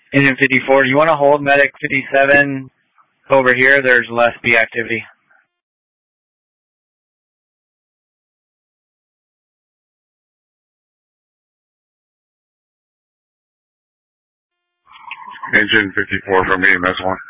Engine 54, do you want to hold medic 57 over here? There's less B activity. Engine 54 from me, that's one.